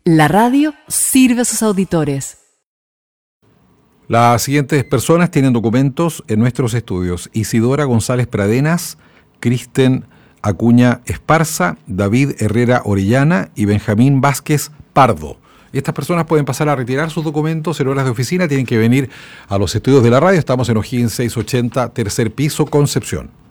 La radio sirve a sus auditores. Las siguientes personas tienen documentos en nuestros estudios: Isidora González Pradenas, Kristen Acuña Esparza, David Herrera Orellana y Benjamín Vázquez Pardo. Estas personas pueden pasar a retirar sus documentos en horas de oficina, tienen que venir a los estudios de la radio. Estamos en O'Higgins 680, tercer piso, Concepción.